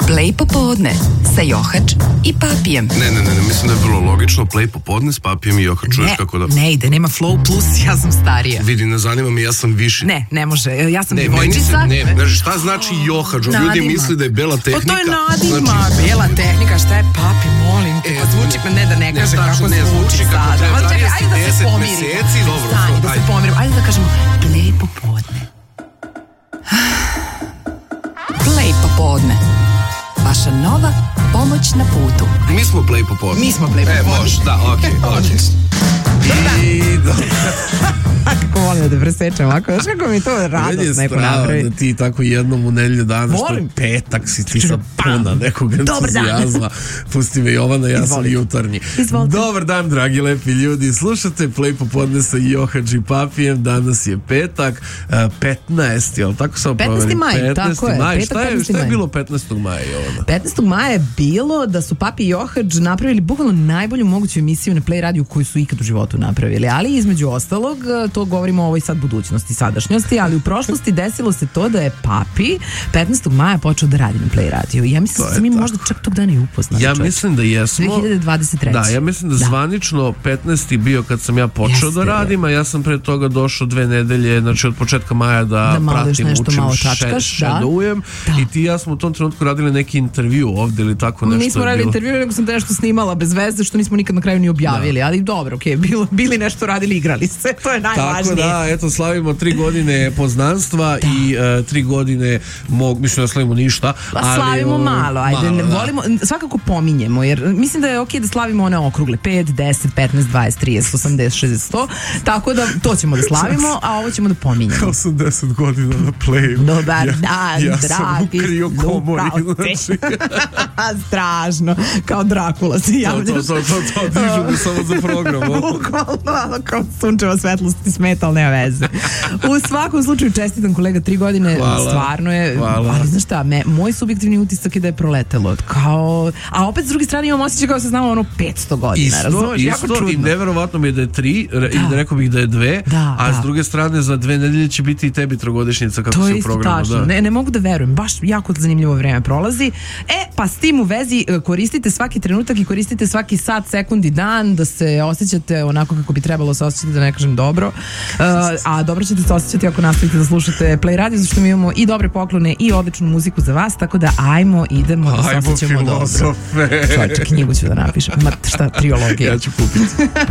Play popodne sa Johač i Papijem. Ne, mislim da je vrlo logično. Play popodne s Papijem i Johač. Čuješ kako da... Ne ide, nema flow plus, ja sam starija. Vidi, ne zanima me, ja sam viši. Ne može, ja sam djevojčica. Znaš, šta znači Johač? Ljudi misli da je bela tehnika. To je nadima, bela tehnika, šta je Papi, molim te, pa zvuči me, ne da ne kaže kako zvuči sada. Ajde da se pomirimo. Da se pomirimo, ajde da kažemo Play popodne. Play popodne. Vaša nova pomoć na putu. Mi smo Play popodne. Može, da, okej. Kako volim da te presečem ovako, znaš kako mi to radost neko napravi. Da ti tako jednom u nedelju dana, što je petak, si ti sa puna nekog entuzijazma. Pusti me Jovana, ja sam jutarnji. Dobar dan, dragi lepi ljudi, slušate Play popodne sa Johač i Papijem. Danas je petak, 15. jel tako samo proverim? 15. maj, tako je. Šta je bilo 15. maja, Jovana? 15. maja je bilo da su Papi i Johač napravili bukvalno najbolju moguću emisiju na Play radiju koju su ikad u životu napravili, ali između ostalog, to govorimo o ovoj sad budućnosti, sadašnjosti, ali u prošlosti desilo se to da je Papi 15. maja počeo da radi na Play radiju. Ja mislim da se mi možda čak tog dana i upoznali. Ja mislim da jesmo. 2023. Da, ja mislim da zvanično 15. bio kad sam ja počeo da radim, a ja sam pre toga došao 2 nedelje, znači od početka maja da pratim, učim, shadowujem i ti i ja smo u tom trenutku radili neki intervju ovdje ili tako nešto. Nismo radili intervju, nego sam te nešto snimala bez veze, što nismo nikad na kraju ni objavili, ali dobro, okej, bili nešto radili, igrali se, to je najvažnije. Tako da, eto, slavimo 3 godine poznanstva i 3 godine mislim da slavimo ništa. Slavimo malo, ajde, volimo, svakako pominjemo, jer mislim da je okej da slavimo one okrugle, 5, 10, 15, 20, 30, 80, 60, 100, tako da to ćemo da slavimo, a ovo ćemo da pominjemo. 80 godina na Playu. Dobar dan, ja sam u kriokomori, znači. Strašno, kao Drakula se javljaš. To dižu me samo za program. Bukvalno, kao sunčeva svetlost ti smeta, ali nema veze. U svakom slučaju čestitam kolega, 3 godine, stvarno je, ali znaš šta, moj subjektivni utisak je da je proletelo, kao, a opet s druge strane imam osjećaj kao se znamo ono 500 godina, razumiješ, jako čudno. I neverovatno mi je da je 3, ili rekao bih da je 2, a s druge strane za 2 nedelje će biti i tebi trogodišnjica kako se u programu. To je isto tačno, ne mogu da verujem, baš jako zanimljivo vreme prolazi. Pa s tim u vezi koristite svaki trenutak i koristite svaki sat, sekund i dan da se osjećate onako kako bi trebalo se osjećati, da ne kažem dobro, a dobro ćete se osjećati ako nastavite da slušate Play radio, zašto mi imamo i dobre poklone i odličnu muziku za vas, tako da idemo da se osjećamo dobro. Filozofe. Čovječe, knjigu ću da napišem, šta, triologija. Ja ću kupiti.